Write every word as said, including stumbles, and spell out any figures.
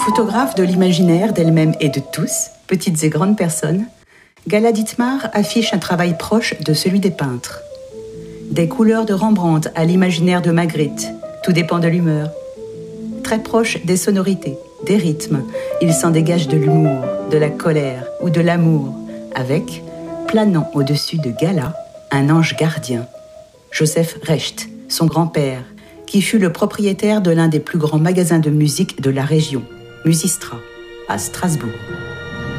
Photographe de l'imaginaire d'elle-même et de tous, petites et grandes personnes, Gala Dittmar affiche un travail proche de celui des peintres. Des couleurs de Rembrandt à l'imaginaire de Magritte, tout dépend de l'humeur. Très proche des sonorités, des rythmes, il s'en dégage de l'humour, de la colère ou de l'amour, avec, planant au-dessus de Gala, un ange gardien, Joseph Recht, son grand-père, qui fut le propriétaire de l'un des plus grands magasins de musique de la région, Musistra, à Strasbourg.